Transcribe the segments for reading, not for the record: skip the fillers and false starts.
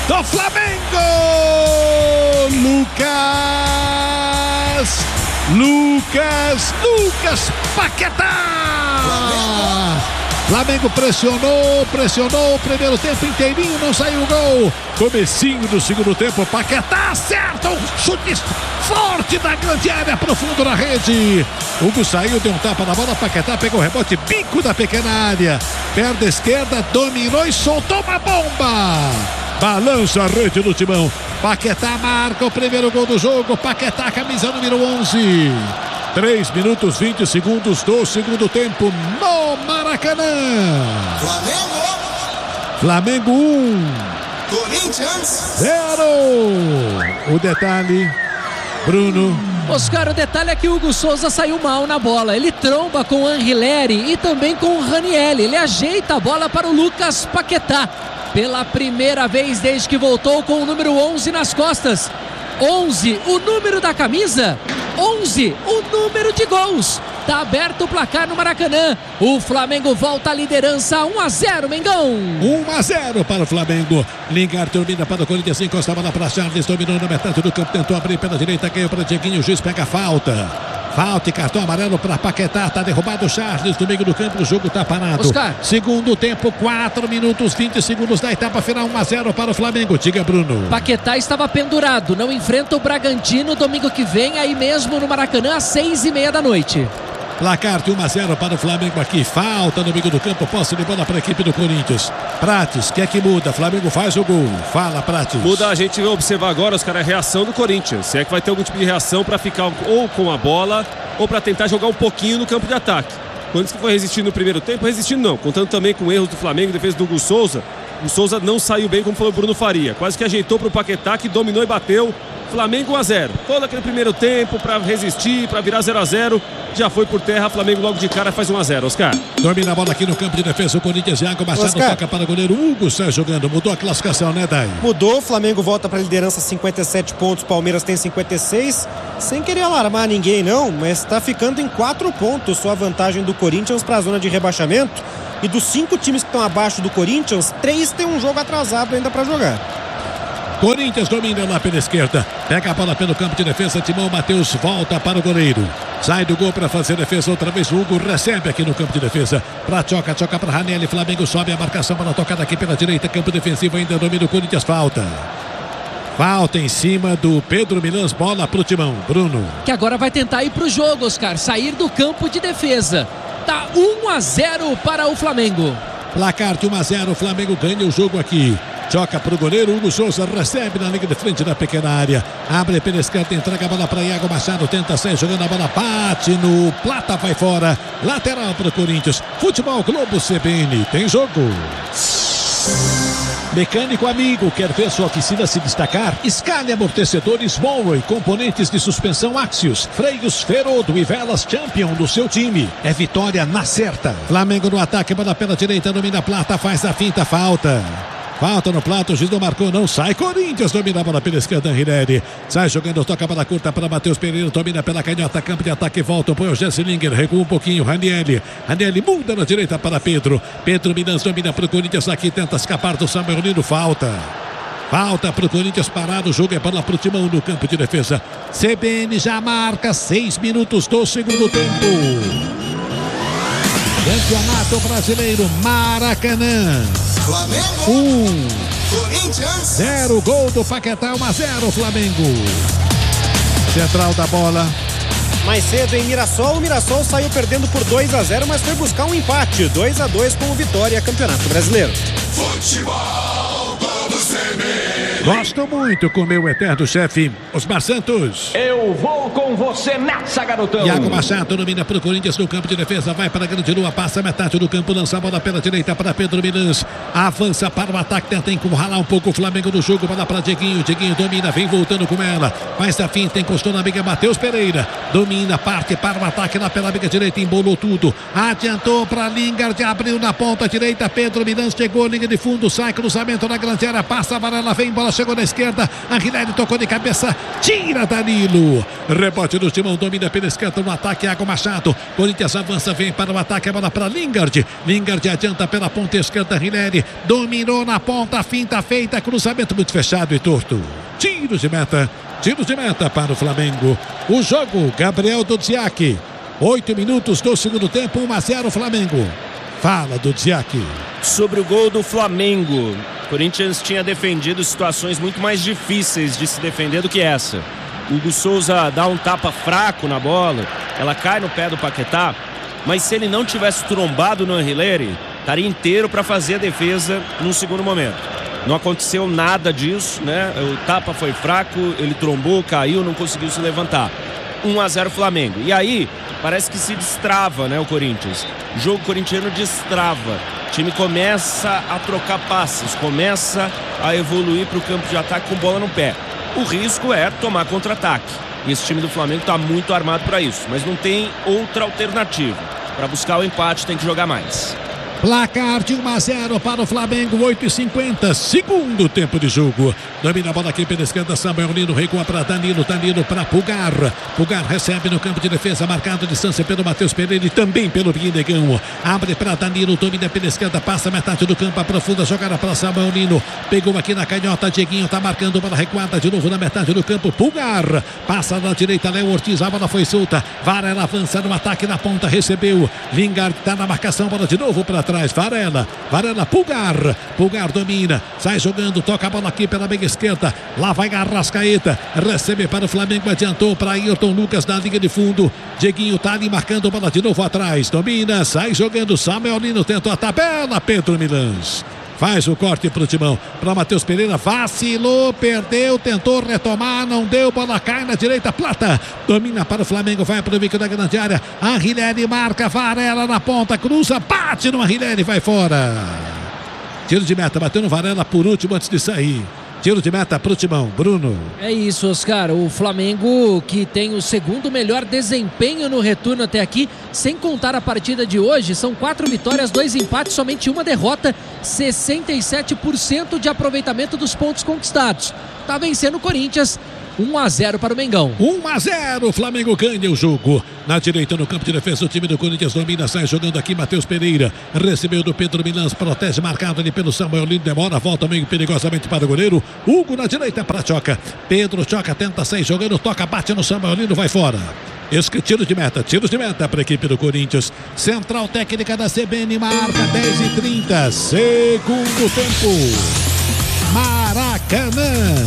do Flamengo. Lucas Paquetá. Flamengo pressionou, primeiro tempo inteirinho, não saiu o gol. Comecinho do segundo tempo, Paquetá acerta um chute forte da grande área, profundo na rede. Hugo saiu, deu um tapa na bola, Paquetá pegou o rebote, bico da pequena área. Perna esquerda, dominou e soltou uma bomba. Balança a rede do Timão. Paquetá marca o primeiro gol do jogo. Paquetá, camisa número 11. 3 minutos 20 segundos do segundo tempo no Maracanã. Flamengo 1, Corinthians 0. O detalhe, Bruno. Oscar, o detalhe é que o Hugo Souza saiu mal na bola. Ele tromba com o Anrileri e também com o Ranieri. Ele ajeita a bola para o Lucas Paquetá. Pela primeira vez desde que voltou com o número 11 nas costas. 11, o número da camisa. 11, o número de gols. Tá aberto o placar no Maracanã. O Flamengo volta à liderança. 1-0, Mengão. 1-0 para o Flamengo. Lingard domina para o Corinthians, encosta a bola para Charles, dominou na metade do campo, tentou abrir pela direita, ganhou para Dieguinho, o juiz pega a falta. Falta e cartão amarelo para Paquetá. Tá derrubado o Charles do meio do campo. O jogo tá parado. Oscar. Segundo tempo, 4 minutos 20 segundos da etapa final. 1-0 para o Flamengo. Diga, Bruno. Paquetá estava pendurado. Não enfrenta o Bragantino domingo que vem, aí mesmo no Maracanã, às 6:30 da noite. Placar de 1-0 para o Flamengo aqui. Falta no meio do campo. Posse de bola para a equipe do Corinthians. Prates, que é que muda? Flamengo faz o gol. Fala, Prates. Muda, a gente vai observar agora, os caras, a reação do Corinthians. Se é que vai ter algum tipo de reação para ficar ou com a bola ou para tentar jogar um pouquinho no campo de ataque. O Corinthians foi resistindo no primeiro tempo, resistindo não. Contando também com erros do Flamengo, defesa do Hugo Souza. O Souza não saiu bem, como falou o Bruno Faria. Quase que ajeitou para o Paquetá, que dominou e bateu. Flamengo 1-0. Todo aquele primeiro tempo para resistir, para virar 0-0. Já foi por terra, Flamengo logo de cara faz 1-0, Oscar. Domina a bola aqui no campo de defesa, o Corinthians, Iago Machado toca para o goleiro Hugo, sai jogando, mudou a classificação, né, Dai? Mudou, o Flamengo volta para a liderança, 57 pontos, Palmeiras tem 56, sem querer alarmar ninguém não, mas está ficando em 4 pontos só a vantagem do Corinthians para a zona de rebaixamento, e dos 5 times que estão abaixo do Corinthians, 3 tem um jogo atrasado ainda para jogar. Corinthians domina lá pela esquerda, pega a bola pelo campo de defesa, Timão Matheus volta para o goleiro, sai do gol para fazer defesa outra vez, o Hugo recebe aqui no campo de defesa, para Tchoca para Ranieri, Flamengo sobe a marcação para tocar aqui pela direita, campo defensivo ainda domina o Corinthians, falta em cima do Pedro Milans, bola pro Timão, Bruno. Que agora vai tentar ir pro jogo, Oscar, sair do campo de defesa. Tá 1-0 para o Flamengo. Placar de 1-0, o Flamengo ganha o jogo aqui. Choca para o goleiro, Hugo Souza recebe na linha de frente da pequena área. Abre pela esquerda, entrega a bola para Iago Machado, tenta sair jogando a bola, bate no Plata, vai fora. Lateral para o Corinthians. Futebol Globo CBN, tem jogo. Mecânico amigo, quer ver sua oficina se destacar? Escale amortecedores Monroe, componentes de suspensão Axios, freios Ferodo e velas Champion do seu time. É vitória na certa. Flamengo no ataque, bola pela direita, domina a Plata, faz a finta, falta no Plata, o juiz não marcou, não sai. Corinthians domina a bola pela esquerda, Ranieri sai jogando, toca a bola curta para Matheus Pereira, domina pela canhota, campo de ataque, volta, põe o Jesselinger, recua um pouquinho, Ranieri muda na direita para Pedro Milans domina para o Corinthians aqui, tenta escapar do Samuel Nino, falta para o Corinthians, parado, o jogo é bola para o Timão no campo de defesa. CBN já marca 6 minutos do segundo tempo. Campeonato Brasileiro, Maracanã. Flamengo 1, Corinthians 0, gol do Paquetá, 1-0 Flamengo. Central da bola. Mais cedo em Mirassol, o Mirassol saiu perdendo por 2-0, mas foi buscar um empate, 2-2 com o Vitória, Campeonato Brasileiro. Futebol Globo CBN. Gosto muito com meu eterno chefe, Osmar Santos. Eu vou com você nessa, garotão. Iago Machado domina para o Corinthians no campo de defesa, vai para a grande lua, passa metade do campo, lança a bola pela direita para Pedro Milans, avança para o ataque, tenta encurralar um pouco o Flamengo no jogo, bola para Dieguinho domina, vem voltando com ela, faz a finta, encostou na amiga Matheus Pereira, domina, parte para o ataque lá pela amiga direita, embolou tudo, adiantou para Lingard, abriu na ponta direita, Pedro Milans chegou, linha de fundo, sai, cruzamento na grande área, passa a Varela, vem bola chegou na esquerda, Anrileri tocou de cabeça, tira Danilo, rebote do Timão, domina pela esquerda no ataque, Iago Machado, Corinthians avança, vem para o ataque, a bola para Lingard adianta pela ponta esquerda, Anrileri dominou na ponta, finta feita, cruzamento muito fechado e torto, tiros de meta para o Flamengo. O jogo, Gabriel Dudziak, 8 minutos do segundo tempo, 1-0 Flamengo. Fala, Dudziak. Sobre o gol do Flamengo, o Corinthians tinha defendido situações muito mais difíceis de se defender do que essa. O Hugo Souza dá um tapa fraco na bola, ela cai no pé do Paquetá, mas se ele não tivesse trombado no Anrileri, estaria inteiro para fazer a defesa num segundo momento. Não aconteceu nada disso, né? O tapa foi fraco, ele trombou, caiu, não conseguiu se levantar. 1-0 Flamengo. E aí, parece que se destrava, né, o Corinthians. O jogo corintiano destrava. O time começa a trocar passes, começa a evoluir para o campo de ataque com bola no pé. O risco é tomar contra-ataque. E esse time do Flamengo está muito armado para isso, mas não tem outra alternativa. Para buscar o empate tem que jogar mais. Placar de 1-0 para o Flamengo, 8h50, segundo tempo de jogo. Domina a bola aqui pela esquerda, Samuel Lino recua para Danilo para Pulgar. Pulgar recebe no campo de defesa, marcado distância pelo Matheus Pereira e também pelo Vinegão. Abre para Danilo, domina pela esquerda, passa metade do campo, aprofunda, jogada para Samuel Lino. Pegou aqui na canhota, Dieguinho tá marcando, bola recuada de novo na metade do campo. Pulgar passa na direita, Léo Ortiz, a bola foi solta. Varela avança no ataque na ponta, recebeu. Lingard tá na marcação, bola de novo para trás. Varela, Pulgar domina, sai jogando, toca a bola aqui pela meia esquerda, lá vai Arrascaeta, recebe para o Flamengo, adiantou para Ayrton Lucas na linha de fundo, Dieguinho tá ali marcando, bola de novo atrás, domina, sai jogando, Samuel Lino tentou a tabela, Pedro Milans faz o corte pro Timão, para Matheus Pereira, vacilou, perdeu, tentou retomar, não deu, bola cai na direita, Plata, domina para o Flamengo, vai para o bico da grande área, Anrileri marca, Varela na ponta, cruza, bate no Anrileri, vai fora. Tiro de meta, bateu no Varela por último antes de sair. Tiro de meta pro Timão, Bruno. É isso, Oscar, o Flamengo que tem o segundo melhor desempenho no retorno até aqui, sem contar a partida de hoje, são 4 vitórias, 2 empates, somente uma derrota, 67% de aproveitamento dos pontos conquistados. Tá vencendo o Corinthians, 1-0 para o Mengão. 1-0, o Flamengo ganha o jogo. Na direita, no campo de defesa, o time do Corinthians domina, sai jogando aqui Matheus Pereira. Recebeu do Pedro Milans, protege, marcado ali pelo Samuel Lino, demora, volta meio perigosamente para o goleiro. Hugo na direita para Tchoca. Pedro Tchoca tenta sair jogando, toca, bate no Samuel Lino, vai fora. Tiro de meta para a equipe do Corinthians. Central técnica da CBN marca 10h30, segundo tempo. Maracanã.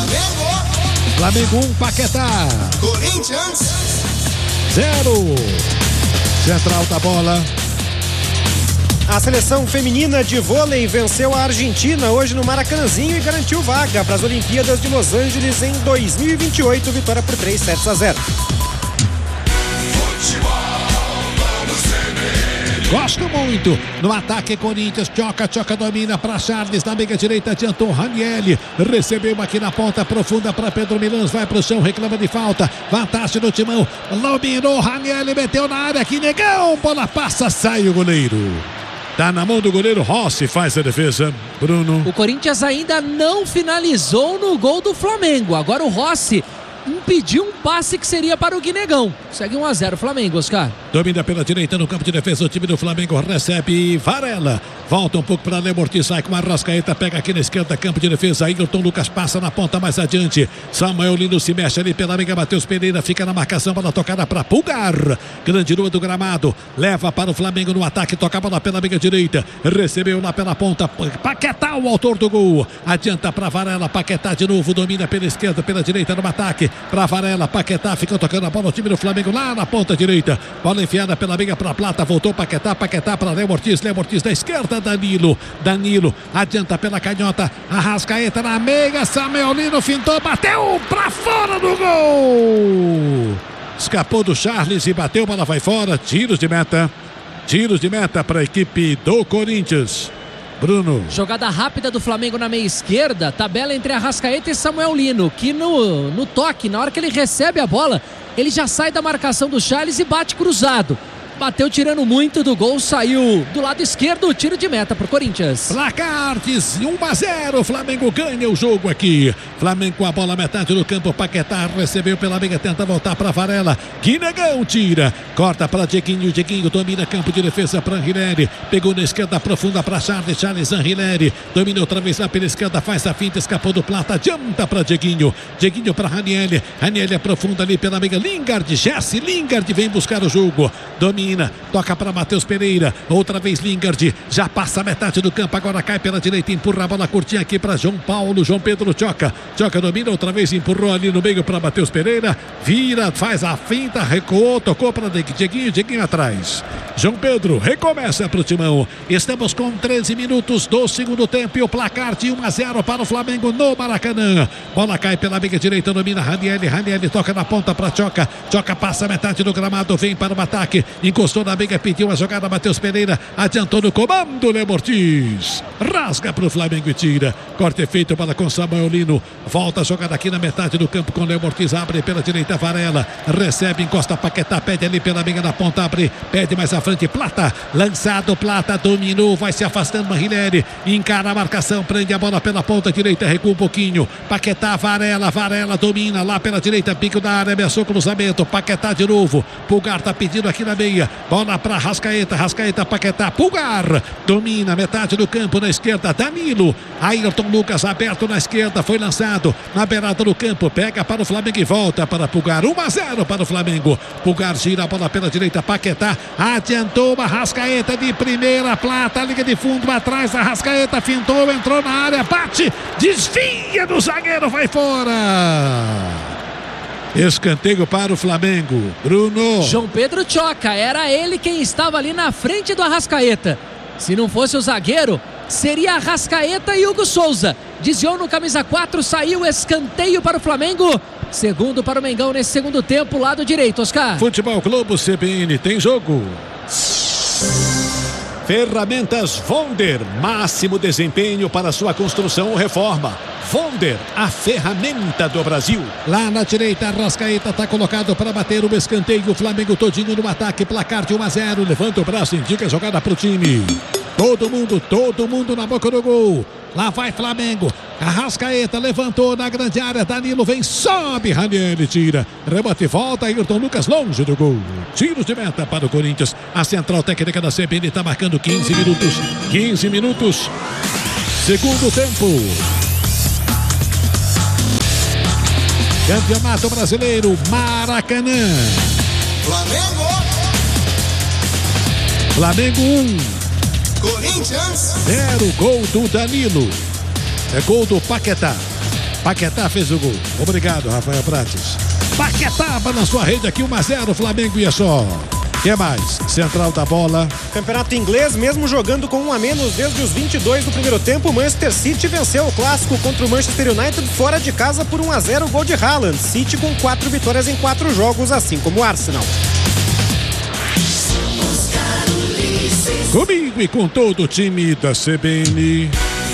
Flamengo 1, Paquetá. Corinthians 0. Central da bola. A seleção feminina de vôlei venceu a Argentina hoje no Maracanãzinho e garantiu vaga para as Olimpíadas de Los Angeles em 2028. Vitória por 3-0. Gosto muito. No ataque, Corinthians. Tchoca domina para Charles. Na meia direita, adiantou Ranieri. Recebeu aqui na ponta profunda para Pedro Milans. Vai para o chão, reclama de falta. Vantagem do Timão. Dominou Ranieri, meteu na área. Que negão. Bola passa, sai o goleiro. Tá na mão do goleiro Rossi, faz a defesa. Bruno. O Corinthians ainda não finalizou no gol do Flamengo. Agora o Rossi impediu um passe que seria para o Guinegão. Segue 1-0 Flamengo, Oscar. Domina pela direita no campo de defesa, o time do Flamengo recebe Varela. Volta um pouco para Léo Ortiz, sai com a Arrascaeta, pega aqui na esquerda, campo de defesa. Ayrton Lucas passa na ponta mais adiante. Samuel Lino se mexe ali pela amiga Matheus Pereira, fica na marcação, bola tocada para Pulgar. Grande lua do gramado, leva para o Flamengo no ataque, toca a bola pela amiga direita. Recebeu lá pela ponta, Paquetá, o autor do gol. Adianta para Varela, Paquetá de novo, domina pela esquerda, pela direita no ataque. Para Varela, Paquetá, ficou tocando a bola, o time do Flamengo lá na ponta direita. Bola enfiada pela meia para Plata, voltou Paquetá para Léo Ortiz da esquerda, Danilo, adianta pela canhota, Arrascaeta na meia, Samuel Lino fintou, bateu para fora do gol. Escapou do Charles e bateu, bola vai fora, tiros de meta para a equipe do Corinthians. Bruno. Jogada rápida do Flamengo na meia esquerda, tabela entre Arrascaeta e Samuel Lino, que no toque, na hora que ele recebe a bola, ele já sai da marcação do Charles e bate cruzado. bateu tirando muito do gol, saiu do lado esquerdo, tiro de meta pro Corinthians. Placar de 1-0, Flamengo ganha o jogo aqui. Flamengo com a bola metade do campo, Paquetá recebeu pela meia, tenta voltar para Varela, Guinegão tira, corta para Dieguinho, Dieguinho domina campo de defesa para Anrileri, pegou na esquerda profunda para Charles Anrileri, domina outra vez lá pela esquerda, faz a finta, escapou do Plata, adianta para Dieguinho para Ranieri, Ranieri aprofunda ali pela meia, Lingard, Jesse Lingard vem buscar o jogo, domina, toca para Matheus Pereira, outra vez Lingard, já passa a metade do campo, agora cai pela direita, empurra a bola curtinha aqui para João Paulo, João Pedro Tchoca domina, outra vez empurrou ali no meio para Matheus Pereira, vira, faz a finta, recuou, tocou para Dieguinho atrás, João Pedro recomeça para o Timão, estamos com 13 minutos do segundo tempo e o placar de 1-0 para o Flamengo no Maracanã, bola cai pela meia direita, domina Ranieri toca na ponta para Tchoca passa a metade do gramado, vem para o ataque, encostou na meia, pediu a jogada, Matheus Pereira adiantou no comando, Léo Ortiz rasga para o Flamengo e tira, corte feito para com Samuel Lino, volta a jogada aqui na metade do campo com Léo Ortiz, abre pela direita, Varela recebe, encosta Paquetá, pede ali pela meia na ponta, abre, pede mais à frente, Plata, lançado, Plata dominou, vai se afastando, Manrileri encara a marcação, prende a bola pela ponta direita, recua um pouquinho, Paquetá, Varela domina lá pela direita, pico da área, ameaçou cruzamento, Paquetá de novo, Pulgar tá pedindo aqui na meia, bola para Rascaeta, Paquetá, Pulgar domina metade do campo na esquerda, Danilo, Ayrton Lucas aberto na esquerda, foi lançado na beirada do campo, pega para o Flamengo e volta para Pulgar, 1-0 para o Flamengo, Pulgar gira a bola pela direita, Paquetá adiantou uma Rascaeta de primeira, Plata, liga de fundo atrás, a Rascaeta fintou, entrou na área, bate, desvia do zagueiro, vai fora. Escanteio para o Flamengo, Bruno. João Pedro Tchoca, era ele quem estava ali na frente do Arrascaeta. Se não fosse o zagueiro, seria Arrascaeta e Hugo Souza. Desviou no camisa 4, saiu escanteio para o Flamengo. Segundo para o Mengão nesse segundo tempo, lado direito, Oscar. Futebol Globo CBN tem jogo. Ferramentas Vonder, máximo desempenho para sua construção ou reforma. Vonder, a ferramenta do Brasil. Lá na direita, Arrascaeta está colocado para bater o escanteio. O Flamengo todinho no ataque, placar de 1-0. Levanta o braço, indica a jogada para o time. Todo mundo na boca do gol. Lá vai Flamengo. Arrascaeta levantou na grande área. Danilo vem, sobe. Ranieri tira. Rebote, volta. Ayrton Lucas longe do gol. Tiro de meta para o Corinthians. A central técnica da CBN está marcando 15 minutos. 15 minutos. Segundo tempo. Campeonato Brasileiro, Maracanã. Flamengo 1. Corinthians 0, gol do Danilo. É gol do Paquetá. Paquetá fez o gol. Obrigado, Rafael Prates. Paquetá balançou a rede aqui, 1-0, Flamengo e é só. O que mais? Central da bola. Campeonato inglês, mesmo jogando com 1 a menos desde os 22 do primeiro tempo, o Manchester City venceu o clássico contra o Manchester United fora de casa por 1-0, gol de Haaland. City com 4 vitórias em 4 jogos, assim como o Arsenal. Comigo e com todo o time da CBN.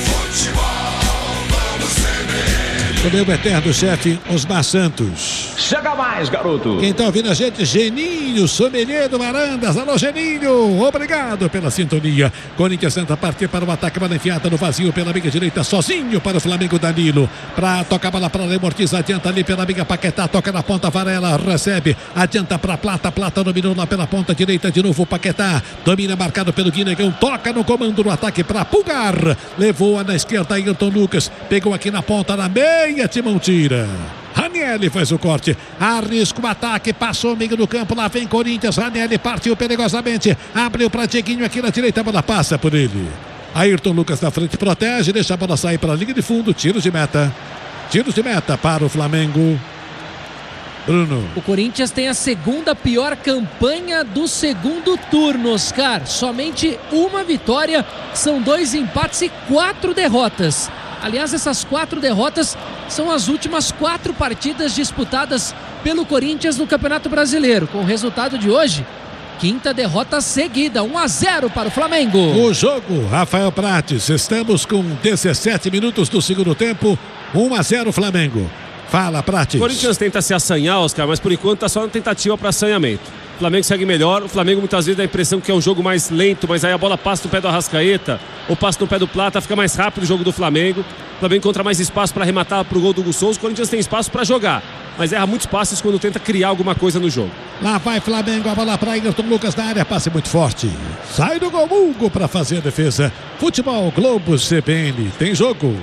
O meu eterno chefe, Osmar Santos. Chega mais, garoto. Quem tá ouvindo a gente, Geninho, sommelier do Varandas. Alô, Geninho, obrigado pela sintonia. Corinthians tenta partir para o ataque, bola enfiada no vazio pela meia direita, sozinho para o Flamengo, Danilo. Pra tocar a bola para Léo Ortiz, adianta ali pela meia, Paquetá, toca na ponta, Varela, recebe, adianta para Plata, Plata dominou lá pela ponta direita, de novo Paquetá, domina marcado pelo Guinegão, toca no comando do ataque para Pulgar, levou-a na esquerda, Ayrton Lucas, pegou aqui na ponta, na meia, Timão tira. Ranieri faz o corte, arrisca o ataque, passou o meio do campo, lá vem Corinthians, Ranieri partiu perigosamente, abriu para Dieguinho aqui na direita, a bola passa por ele. Ayrton Lucas na frente, protege, deixa a bola sair para a linha de fundo, tiros de meta para o Flamengo. Bruno. O Corinthians tem a segunda pior campanha do segundo turno, Oscar. Somente uma vitória, são 2 empates e 4 derrotas. Aliás, essas 4 derrotas são as últimas 4 partidas disputadas pelo Corinthians no Campeonato Brasileiro. Com o resultado de hoje, 5ª derrota seguida, 1-0 para o Flamengo. O jogo, Rafael Prates, estamos com 17 minutos do segundo tempo, 1-0 Flamengo. Fala, Prates. O Corinthians tenta se assanhar, Oscar, mas por enquanto está só na tentativa para assanhamento. O Flamengo segue melhor. O Flamengo muitas vezes dá a impressão que é um jogo mais lento, mas aí a bola passa no pé do Arrascaeta ou passa no pé do Plata, fica mais rápido o jogo do Flamengo. O Flamengo encontra mais espaço para arrematar pro gol do Hugo Souza. O Corinthians tem espaço para jogar, mas erra muitos passes quando tenta criar alguma coisa no jogo. Lá vai Flamengo, a bola para Ayrton Lucas na área, passe muito forte. Sai do gol Hugo para fazer a defesa. Futebol Globo CBN, tem jogo.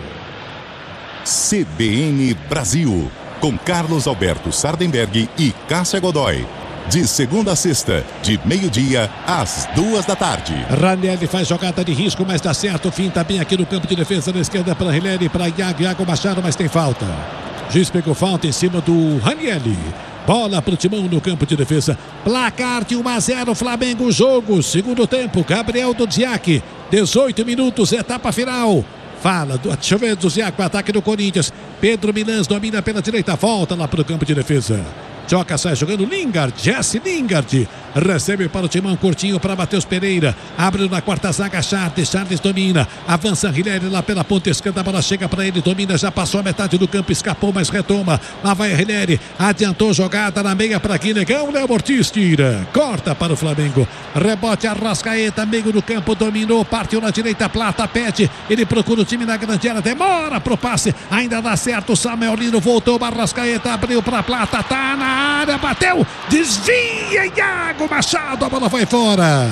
CBN Brasil, com Carlos Alberto Sardenberg e Cássia Godoy. De segunda a sexta, de meio-dia às 2h. Ranieri faz jogada de risco, mas dá certo. O fim tá bem aqui no campo de defesa. Na esquerda para Ranieri, para Iago Machado, mas tem falta. Juiz pegou falta em cima do Ranieri. Bola pro Timão no campo de defesa. Placar de 1-0, Flamengo, jogo. Segundo tempo, Gabriel Duziak. 18 minutos, etapa final. Deixa eu ver, Duziak, o ataque do Corinthians. Pedro Milans domina pela direita, volta lá pro campo de defesa. Joca sai jogando Lingard, Jesse Lingard recebe para o Timão, curtinho para Matheus Pereira, abre na quarta zaga Charles domina, avança Ranieri lá pela ponta esquerda, a bola chega para ele, domina, já passou a metade do campo, escapou, mas retoma, lá vai Ranieri, adiantou jogada na meia para Guinegão, Léo Ortiz tira, corta para o Flamengo, rebote Arrascaeta, meio do campo, dominou, partiu na direita, Plata pede, ele procura o time na grande área, demora pro passe, ainda dá certo, Samuel Lino voltou, Arrascaeta abriu para Plata, tá na área, bateu, desvia, Iago Machado, a bola vai fora.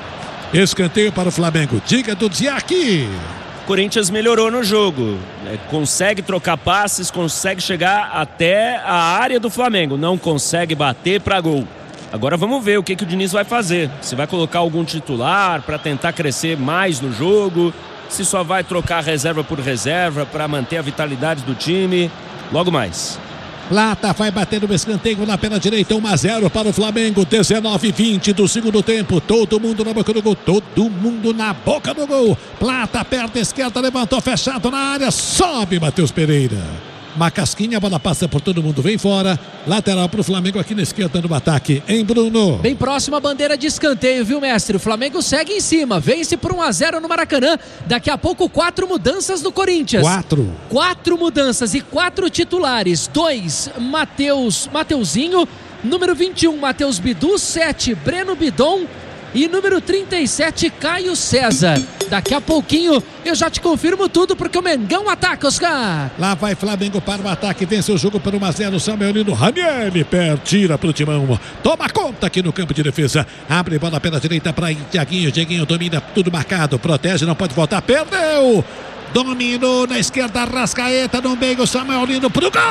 Escanteio para o Flamengo, diga do Duziak. Corinthians melhorou no jogo, consegue trocar passes, consegue chegar até a área do Flamengo, não consegue bater para gol. Agora vamos ver o que o Diniz vai fazer, se vai colocar algum titular para tentar crescer mais no jogo, se só vai trocar reserva por reserva para manter a vitalidade do time, logo mais. Plata vai bater no escanteio lá pela direita, 1-0 para o Flamengo, 19:20 do segundo tempo, todo mundo na boca do gol, todo mundo na boca do gol. Plata, perna esquerda, levantou, fechado na área, sobe Matheus Pereira. Uma casquinha, a bola passa por todo mundo, vem fora, lateral para o Flamengo aqui na esquerda no ataque, em Bruno. Bem próximo a bandeira de escanteio, viu, mestre? O Flamengo segue em cima, vence por 1-0 no Maracanã. Daqui a pouco 4 mudanças no Corinthians. 4 mudanças e 4 titulares. 2, Mateuzinho, número 21, Matheus Bidu, 7, Breno Bidon e número 37, Caio César. Daqui a pouquinho eu já te confirmo tudo, porque o Mengão ataca, Oscar. Lá vai Flamengo para o ataque, vence o jogo por 1-0, Samuel Lino, Ranieri, tira pro Timão, toma conta aqui no campo de defesa, abre bola pela direita para Dieguinho domina, tudo marcado, protege, não pode voltar, perdeu, dominou na esquerda, Arrascaeta no meio, Samuel Lino pro gol!